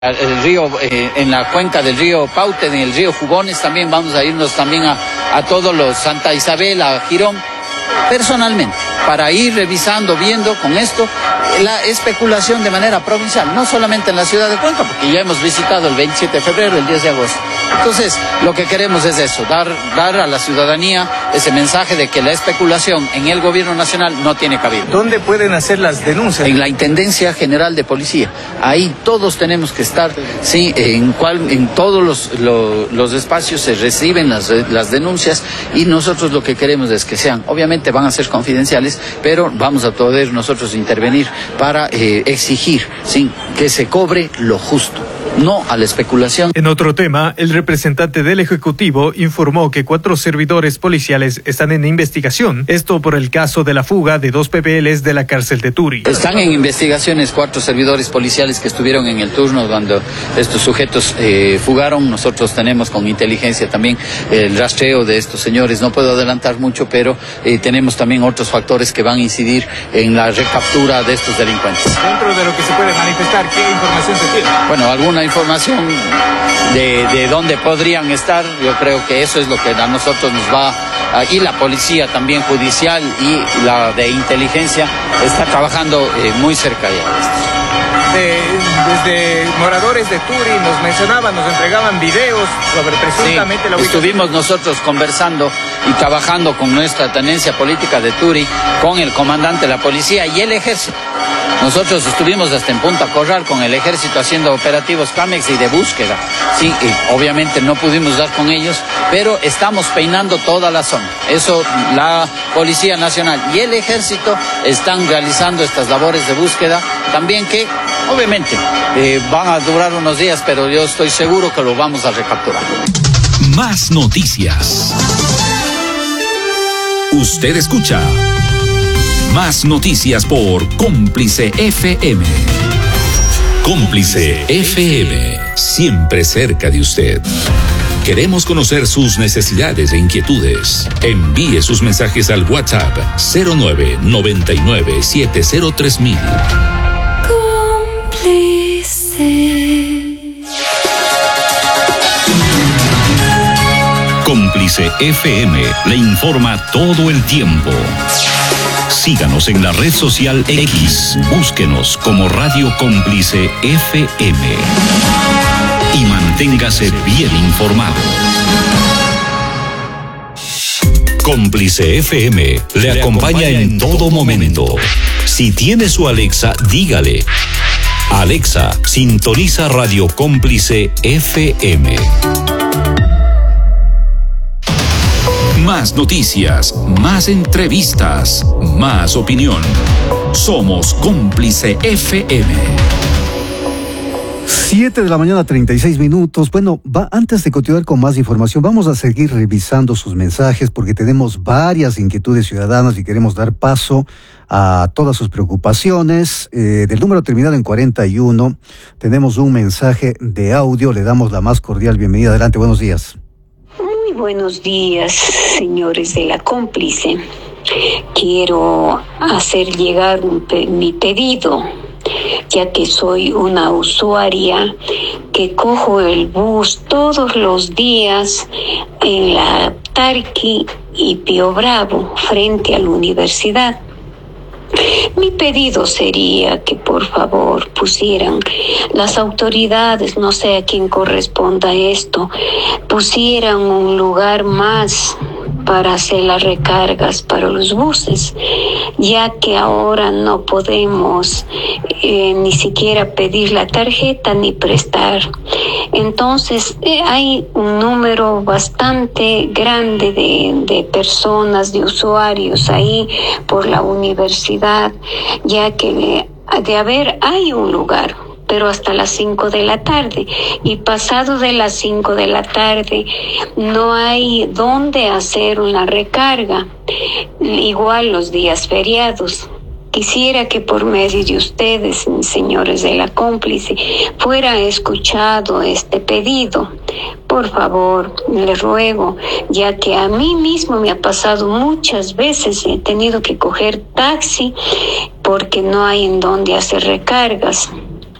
El río, en la cuenca del río Paute, en el río Jugones, también vamos a irnos también a todos los Santa Isabel, a Girón, personalmente, para ir revisando, viendo con esto la especulación de manera provincial, no solamente en la ciudad de Cuenca, porque ya hemos visitado el 27 de febrero, el 10 de agosto. Entonces, lo que queremos es eso, dar a la ciudadanía ese mensaje de que la especulación en el gobierno nacional no tiene cabida. ¿Dónde pueden hacer las denuncias? En la Intendencia General de Policía. Ahí todos tenemos que estar, sí, en todos los espacios se reciben las denuncias, y nosotros lo que queremos es que sean, obviamente van a ser confidenciales, pero vamos a poder nosotros intervenir para exigir, sí, que se cobre lo justo, no a la especulación. En otro tema, el representante del Ejecutivo informó que 4 servidores policiales están en investigación, esto por el caso de la fuga de 2 PPLs de la cárcel de Turi. Están en investigaciones 4 servidores policiales que estuvieron en el turno cuando estos sujetos fugaron. Nosotros tenemos con inteligencia también el rastreo de estos señores. No puedo adelantar mucho, pero tenemos también otros factores que van a incidir en la recaptura de estos delincuentes. Dentro de lo que se puede manifestar, ¿qué información se tiene? Bueno, alguna información de dónde podrían estar. Yo creo que eso es lo que a nosotros nos va, y la policía también judicial y la de inteligencia está trabajando muy cerca de esto. Desde moradores de Turi nos entregaban videos sobre presuntamente la ubicación. Estuvimos nosotros conversando y trabajando con nuestra tenencia política de Turi, con el comandante de la policía y el ejército. Nosotros estuvimos hasta en Punta Corral con el ejército haciendo operativos CAMEX y de búsqueda. Sí, obviamente no pudimos dar con ellos, pero estamos peinando toda la zona. Eso, la Policía Nacional y el ejército están realizando estas labores de búsqueda, también que obviamente van a durar unos días, pero yo estoy seguro que lo vamos a recapturar. Más noticias. Usted escucha Más Noticias por Cómplice FM. Cómplice FM, siempre cerca de usted. Queremos conocer sus necesidades e inquietudes. Envíe sus mensajes al WhatsApp 0999703000. Cómplice FM le informa todo el tiempo. Síganos en la red social X. Búsquenos como Radio Cómplice FM. Y manténgase bien informado. Cómplice FM le acompaña en todo momento. Si tiene su Alexa, dígale: Alexa, sintoniza Radio Cómplice FM. Más noticias, más entrevistas, más opinión. Somos Cómplice FM. 7 de la mañana, 36 minutos. Bueno, antes de continuar con más información, vamos a seguir revisando sus mensajes porque tenemos varias inquietudes ciudadanas y queremos dar paso a todas sus preocupaciones. Del número terminado en 41, tenemos un mensaje de audio. Le damos la más cordial bienvenida. Adelante, buenos días. Muy buenos días, señores de la Cómplice. Quiero hacer llegar mi pedido, ya que soy una usuaria que cojo el bus todos los días en la Tarqui y Pío Bravo, frente a la universidad. Mi pedido sería que por favor pusieran las autoridades, no sé a quién corresponda esto, pusieran un lugar más para hacer las recargas para los buses, ya que ahora no podemos ni siquiera pedir la tarjeta ni prestar. Entonces hay un número bastante grande de personas, de usuarios ahí por la universidad, ya que hay un lugar, pero hasta las 5 de la tarde. Y pasado de las 5 de la tarde no hay dónde hacer una recarga. Igual los días feriados. Quisiera que por medio de ustedes, señores de la Cómplice, fuera escuchado este pedido. Por favor, les ruego, ya que a mí mismo me ha pasado muchas veces, he tenido que coger taxi porque no hay en dónde hacer recargas.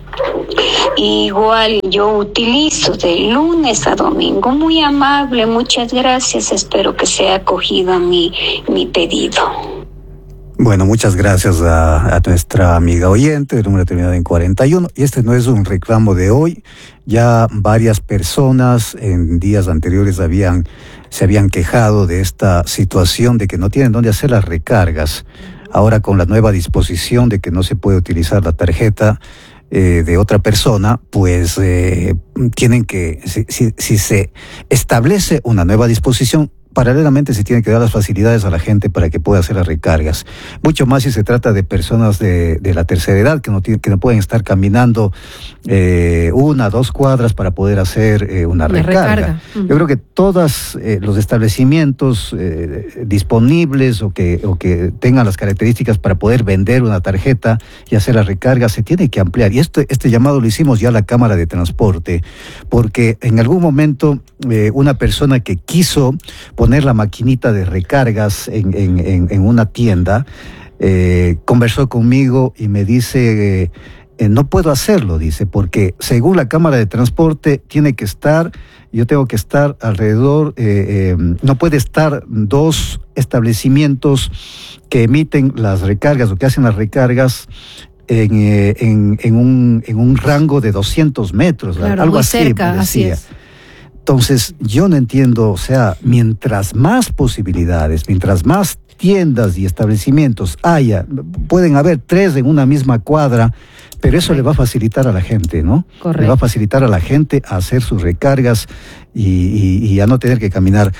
Igual yo utilizo de lunes a domingo. Muy amable, muchas gracias. Espero que sea acogido mi pedido. Bueno, muchas gracias a nuestra amiga oyente, el número terminado en 41. Y este no es un reclamo de hoy. Ya varias personas en días anteriores se habían quejado de esta situación de que no tienen dónde hacer las recargas. Ahora con la nueva disposición de que no se puede utilizar la tarjeta de otra persona, pues tienen que, si se establece una nueva disposición, paralelamente se tiene que dar las facilidades a la gente para que pueda hacer las recargas. Mucho más si se trata de personas de la tercera edad que no pueden estar caminando 1, 2 cuadras para poder hacer una recarga. Yo creo que todos los establecimientos disponibles o que tengan las características para poder vender una tarjeta y hacer la recarga se tiene que ampliar. Y este llamado lo hicimos ya a la Cámara de Transporte, porque en algún momento una persona que quiso poner la maquinita de recargas en una tienda, conversó conmigo y me dice, no puedo hacerlo, dice, porque según la Cámara de Transporte yo tengo que estar alrededor, no puede estar 2 establecimientos que emiten las recargas o que hacen las recargas en un rango de 200 metros, claro, algo muy así, cerca, me decía. así es. Entonces, yo no entiendo, o sea, mientras más posibilidades, mientras más tiendas y establecimientos pueden haber 3 en una misma cuadra, pero eso le va a facilitar a la gente, ¿no? Correcto. Le va a facilitar a la gente a hacer sus recargas y a no tener que caminar,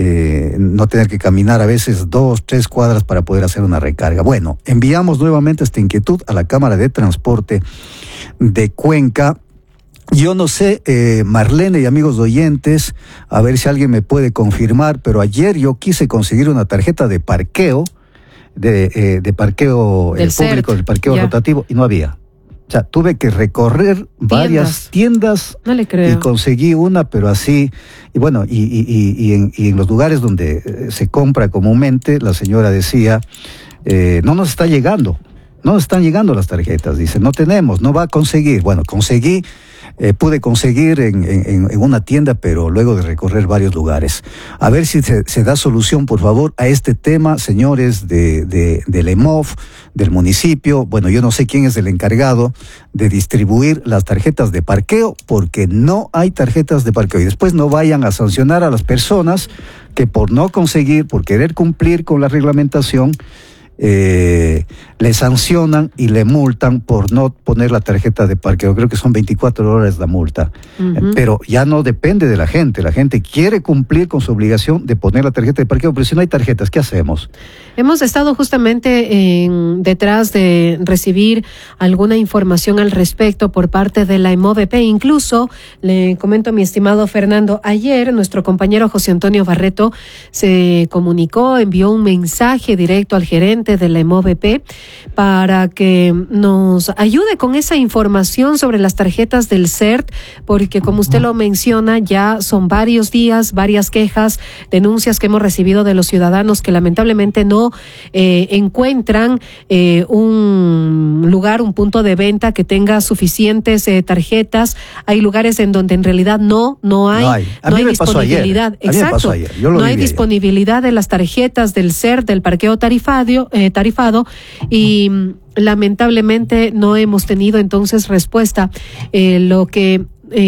a veces 2, 3 cuadras para poder hacer una recarga. Bueno, enviamos nuevamente esta inquietud a la Cámara de Transporte de Cuenca. Yo no sé, Marlene y amigos oyentes, a ver si alguien me puede confirmar, pero ayer yo quise conseguir una tarjeta de parqueo, de parqueo público, del parqueo rotativo, y no había. O sea, tuve que recorrer varias tiendas no le creo. Y conseguí una, pero así, y bueno, y en los lugares donde se compra comúnmente, la señora decía, no nos están llegando las tarjetas, dice, no tenemos, no va a conseguir. Bueno, pude conseguir en una tienda, pero luego de recorrer varios lugares. A ver si se da solución, por favor, a este tema, señores del EMOF, del municipio. Bueno, yo no sé quién es el encargado de distribuir las tarjetas de parqueo, porque no hay tarjetas de parqueo. Y después no vayan a sancionar a las personas que por no conseguir, por querer cumplir con la reglamentación, le sancionan y le multan por no poner la tarjeta de parqueo. Creo que son 24 horas la multa. Pero ya no depende de la gente. La gente quiere cumplir con su obligación de poner la tarjeta de parqueo, pero si no hay tarjetas, ¿qué hacemos? Hemos estado justamente detrás de recibir alguna información al respecto por parte de la EMOVP. Incluso, le comento a mi estimado Fernando, ayer nuestro compañero José Antonio Barreto se comunicó, envió un mensaje directo al gerente de la EMOVP para que nos ayude con esa información sobre las tarjetas del CERT, porque como usted lo menciona, ya son varios días, varias quejas, denuncias que hemos recibido de los ciudadanos que lamentablemente no encuentran un lugar, un punto de venta que tenga suficientes tarjetas. Hay lugares en donde en realidad no hay disponibilidad. Exacto. No hay disponibilidad de las tarjetas del CERT, del parqueo tarifado, y lamentablemente no hemos tenido entonces respuesta. Lo que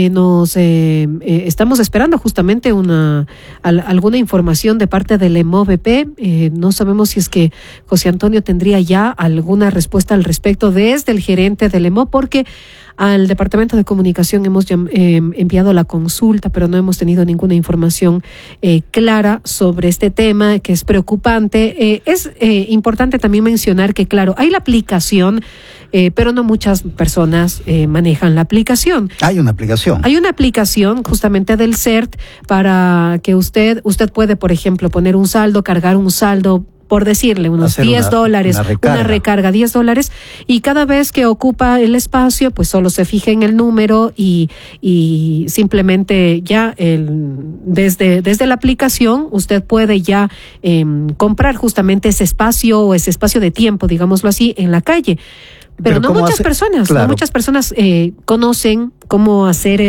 estamos esperando justamente alguna información de parte del EMOVP. No sabemos si es que José Antonio tendría ya alguna respuesta al respecto desde el gerente del EMO, porque al Departamento de Comunicación hemos enviado la consulta, pero no hemos tenido ninguna información clara sobre este tema, que es preocupante. Es importante también mencionar que, claro, hay la aplicación, pero no muchas personas manejan la aplicación. Hay una aplicación. Hay una aplicación justamente del CERT para que usted puede, por ejemplo, poner un saldo, cargar un saldo, por decirle, unos $10, una recarga $10, y cada vez que ocupa el espacio, pues solo se fija en el número y simplemente ya desde la aplicación usted puede ya comprar justamente ese espacio o ese espacio de tiempo, digámoslo así, en la calle. Pero no muchas personas, claro, no muchas personas conocen cómo hacer